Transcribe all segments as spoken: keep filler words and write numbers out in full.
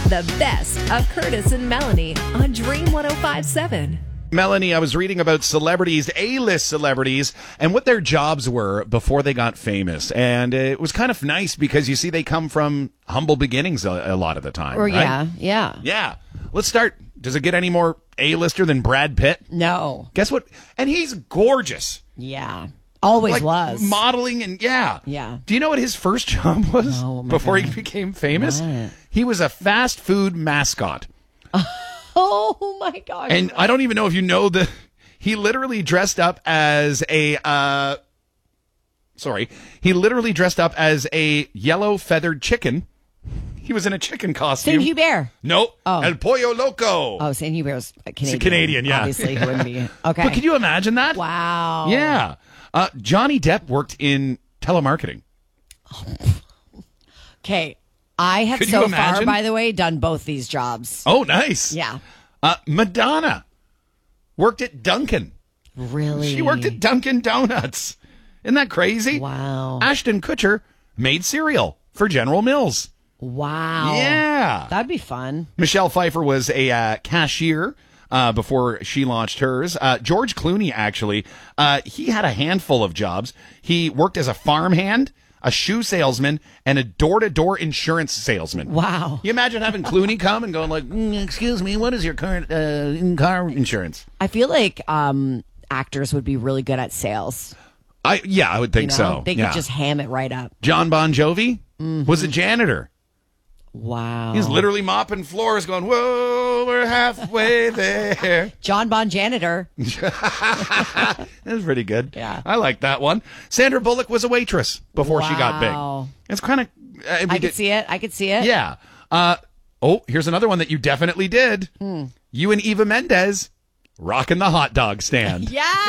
The best of Curtis and Melanie on Dream one oh five point seven. Melanie, I was reading about celebrities, A-list celebrities, and what their jobs were before they got famous. And it was kind of nice because, you see, they come from humble beginnings a, a lot of the time. Or right? yeah, yeah. Yeah. Let's start. Does it get any more A-lister than Brad Pitt? No. Guess what? And he's gorgeous. Yeah. Always like was. Modeling and, yeah. Yeah. Do you know what his first job was No, my before God. he became famous? What? He was a fast food mascot. Oh, my God. And I don't even know if you know the... He literally dressed up as a... Uh, sorry. He literally dressed up as a yellow feathered chicken. He was in a chicken costume. Saint Hubert. Nope. Oh. El Pollo Loco. Oh, Saint Hubert's Canadian. Canadian, yeah. Obviously, he wouldn't be. Okay. But can you imagine that? Wow. Yeah. Uh, Johnny Depp worked in telemarketing. Okay. I have Could you so far, imagine? by the way, done both these jobs. Oh, nice. Yeah. Uh, Madonna worked at Dunkin'. Really? She worked at Dunkin' Donuts. Isn't that crazy? Wow. Ashton Kutcher made cereal for General Mills. Wow. Yeah. That'd be fun. Michelle Pfeiffer was a uh, cashier uh, before she launched hers. Uh, George Clooney, actually, uh, he had a handful of jobs. He worked as a farmhand, a shoe salesman, and a door-to-door insurance salesman. Wow. You imagine having Clooney come and going like, mm, excuse me, what is your current uh, car insurance? I feel like um, actors would be really good at sales. I Yeah, I would think You know? so. They could yeah. just ham it right up. John Bon Jovi was a janitor. Wow. He's literally mopping floors going, whoa, we're halfway there. John Bon Janitor. That was pretty good. Yeah. I like that one. Sandra Bullock was a waitress before she got Wow. big. It's kind of... Uh, we I did- could see it. I could see it. Yeah. Uh, oh, here's another one that you definitely did. Hmm. You and Eva Mendes rocking the hot dog stand.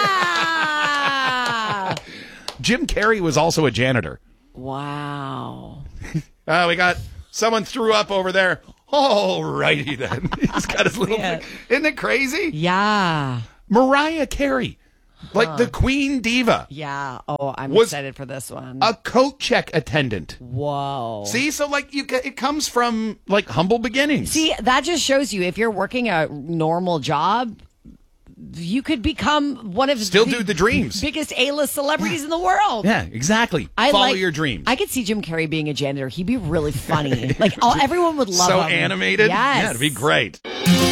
Yeah. Jim Carrey was also a janitor. Wow. Uh, we got... Someone threw up over there. All righty then. He's got his little Yeah. thing. Isn't it crazy? Yeah. Mariah Carey, like the queen diva, Yeah. Oh, I'm Was excited for this one. a coat check attendant. Whoa. See, so like you, ca- it comes from like humble beginnings. See, that just shows you if you're working a normal job, you could become one of Still the do the dreams. biggest A-list celebrities in the world. Yeah, exactly. I Follow like- your dreams. I could see Jim Carrey being a janitor. He'd be really funny. Like all, everyone would love so him. animated. Yes. Yeah, it'd be great.